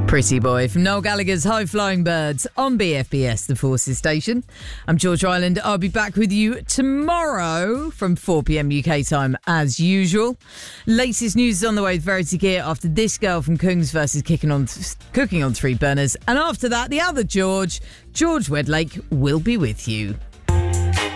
Pretty Boy from Noel Gallagher's High Flying Birds on BFBS, the Forces station. I'm George Ireland. I'll be back with you tomorrow from 4 p.m. UK time as usual. Latest news is on the way with Verity Gear after This Girl from Kungs versus Cooking on Three Burners. And after that, the other George Wedlake, will be with you.